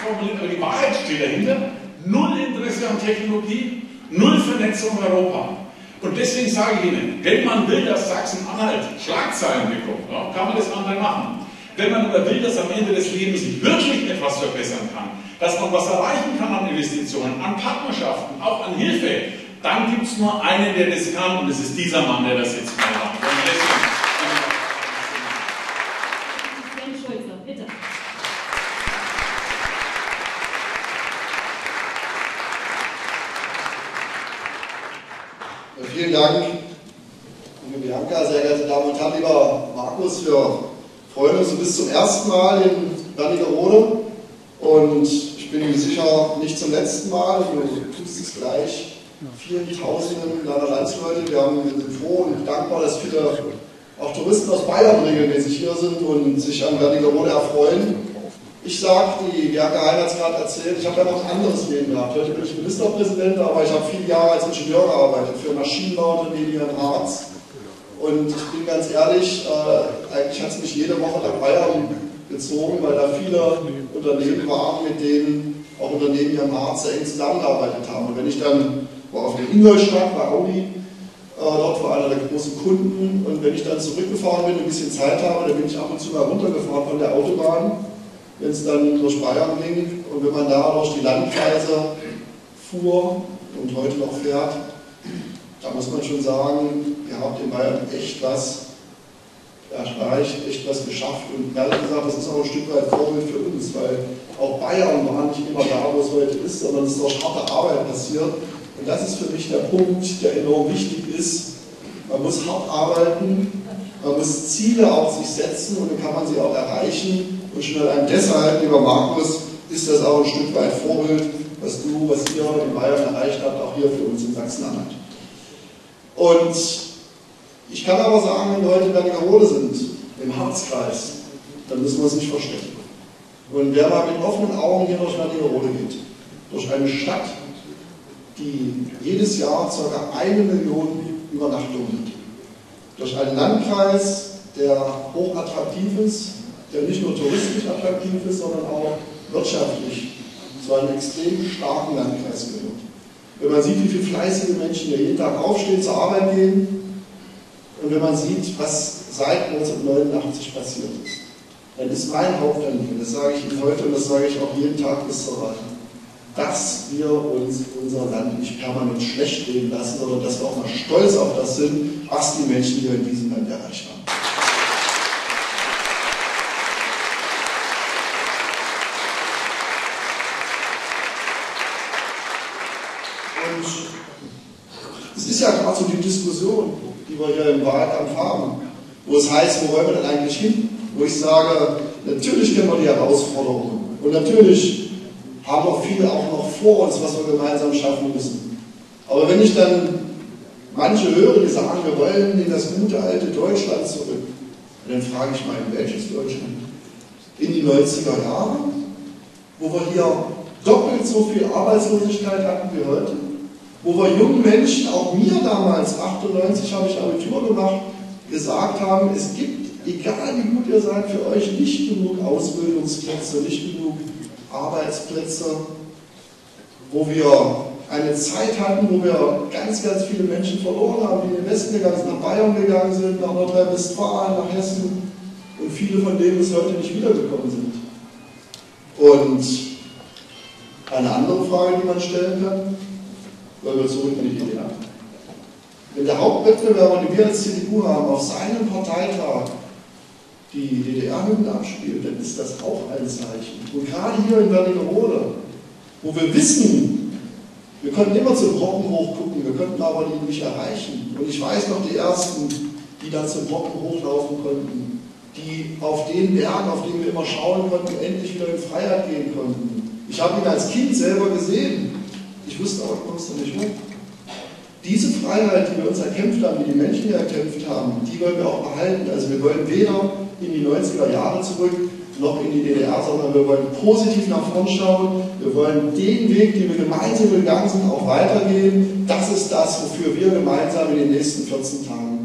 formuliert, aber die Wahrheit steht dahinter. Null Interesse an Technologie, null Vernetzung Europa. Und deswegen sage ich Ihnen, wenn man will, dass Sachsen-Anhalt Schlagzeilen bekommt, ja, kann man das andere machen. Wenn man aber will, dass am Ende des Lebens sich wirklich etwas verbessern kann, dass man was erreichen kann an Investitionen, an Partnerschaften, auch an Hilfe, dann gibt es nur einen, der das kann, und das ist dieser Mann, der das jetzt mal macht. Sven Schulze, bitte. Vielen Dank, liebe Bianca, sehr geehrte Damen und Herren, lieber Markus, wir freuen uns, du bist zum ersten Mal in Wernigerode und ich bin mir sicher, nicht zum letzten Mal, du tust es gleich vielen Tausenden deiner Landsleute. Wir sind froh und dankbar, dass viele auch Touristen aus Bayern regelmäßig hier sind und sich an Wernigerode erfreuen. Ich sage, die Bianca Hein hat es gerade erzählt, ich habe ja noch ein anderes Leben gehabt. Heute bin ich Ministerpräsident, aber ich habe viele Jahre als Ingenieur gearbeitet für Maschinenbauunternehmen hier in Harz. Und ich bin ganz ehrlich, eigentlich hat es mich jede Woche nach Bayern gezogen, weil da viele Unternehmen waren, mit denen auch Unternehmen hier im Harz sehr eng zusammengearbeitet haben. Und wenn ich dann war auf der Ingolstadt bei Audi, dort war einer der großen Kunden, und wenn ich dann zurückgefahren bin und ein bisschen Zeit habe, dann bin ich ab und zu mal runtergefahren von der Autobahn, wenn es dann durch Bayern ging, und wenn man da durch die Landkreise fuhr und heute noch fährt, da muss man schon sagen, ihr habt in Bayern echt was erreicht, echt was geschafft, und ehrlich gesagt, das ist auch ein Stück weit Vorbild für uns, weil auch Bayern war nicht immer da, wo es heute ist, sondern es ist durch harte Arbeit passiert. Und das ist für mich der Punkt, der enorm wichtig ist. Man muss hart arbeiten, man muss Ziele auch sich setzen, und dann kann man sie auch erreichen. Und schon allein deshalb, lieber Markus, ist das auch ein Stück weit Vorbild, was ihr in Bayern erreicht habt, auch hier für uns in Sachsen-Anhalt. Und ich kann aber sagen, wenn wir heute in Wernigerode sind, im Harzkreis, dann müssen wir uns nicht verstecken. Und wer mal mit offenen Augen hier durch Wernigerode geht, durch eine Stadt, die jedes Jahr ca. 1 Million Übernachtungen hat, durch einen Landkreis, der hochattraktiv ist, der nicht nur touristisch attraktiv ist, sondern auch wirtschaftlich zu einem extrem starken Landkreis gehört. Wenn man sieht, wie viele fleißige Menschen hier jeden Tag aufstehen, zur Arbeit gehen, und wenn man sieht, was seit 1989 passiert ist, dann ist mein Hauptanliegen, das sage ich Ihnen heute und das sage ich auch jeden Tag bis zur Wahl, dass wir uns unser Land nicht permanent schlecht reden lassen, sondern dass wir auch mal stolz auf das sind, was die Menschen hier in diesem Land erreicht haben. Und es ist ja gerade so die Diskussion, die wir hier im Wahlkampf haben, wo es heißt, wo wollen wir denn eigentlich hin? Wo ich sage, natürlich kennen wir die Herausforderungen und natürlich haben wir viel auch noch vor uns, was wir gemeinsam schaffen müssen. Aber wenn ich dann manche höre, die sagen, wir wollen in das gute alte Deutschland zurück, dann frage ich mal, in welches Deutschland? In die 90er Jahre, wo wir hier doppelt so viel Arbeitslosigkeit hatten wie heute, wo wir jungen Menschen, auch mir damals, 98 habe ich Abitur gemacht, gesagt haben, es gibt, egal wie gut ihr seid, für euch nicht genug Ausbildungsplätze, nicht genug Arbeitsplätze, wo wir eine Zeit hatten, wo wir ganz, ganz viele Menschen verloren haben, die in den Westen gegangen sind, nach Bayern gegangen sind, nach Nordrhein-Westfalen, nach Hessen, und viele von denen bis heute nicht wiedergekommen sind. Und eine andere Frage, die man stellen kann, weil wir zurück in die DDR. Wenn der Hauptwettbewerber, den wir als CDU haben, auf seinem Parteitag die DDR-Hymne abspielt, dann ist das auch ein Zeichen. Und gerade hier in Wernigerode, wo wir wissen, wir konnten immer zum Brocken hochgucken, wir konnten aber die nicht erreichen. Und ich weiß noch die Ersten, die dann zum Brocken hochlaufen konnten, die auf den Berg, auf den wir immer schauen konnten, endlich wieder in Freiheit gehen konnten. Ich habe ihn als Kind selber gesehen. Ich wusste auch, ich kommst du nicht hoch. Diese Freiheit, die wir uns erkämpft haben, die die Menschen hier erkämpft haben, die wollen wir auch behalten. Also wir wollen weder in die 90er Jahre zurück, noch in die DDR, sondern wir wollen positiv nach vorn schauen. Wir wollen den Weg, den wir gemeinsam gegangen sind, auch weitergehen. Das ist das, wofür wir gemeinsam in den nächsten 14 Tagen